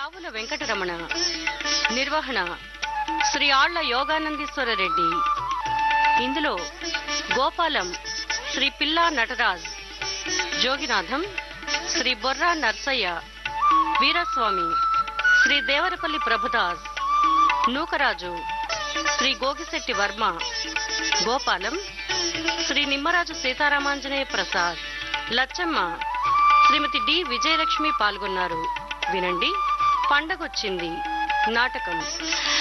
రావుల వెంకటరమణ. నిర్వహణ శ్రీ ఆళ్ల యోగానందీశ్వర రెడ్డి. ఇందులో గోపాలం శ్రీ పిల్లా నటరాజ్, జోగినాథం శ్రీ బొర్రా నర్సయ్య, వీరస్వామి శ్రీ దేవరపల్లి ప్రభుదాస్, నూకరాజు శ్రీ గోగిశెట్టి వర్మ, గోపాలం శ్రీ నిమ్మరాజు సీతారామాంజనేయ ప్రసాద్, లచ్చమ్మ శ్రీమతి డి విజయలక్ష్మి పాల్గొన్నారు. వినండి, పండగొచ్చింది నాటకం.